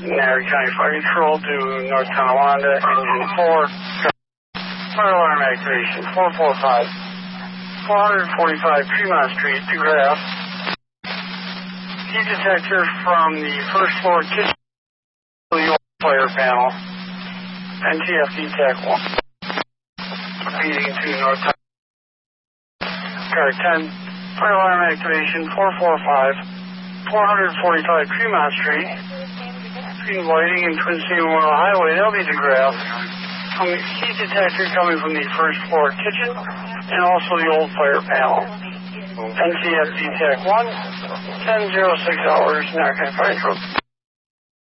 Narry County Fire Control to North Tonawanda, Engine 4. Fire alarm activation, 445. 445 Tremont Street, DeGraff. Heat detector from the first floor kitchen to the fire panel. NTFD Tech 1. Feeding to North Car 10. Fire alarm activation, 445. 445 Tremont Street. Between Whiting and Twin City Memorial Highway, that'll be DeGraff. Heat detector coming from the first floor kitchen and also the old fire panel. NTFD Tech 1, 10:06 hours, Narcan Fire Control.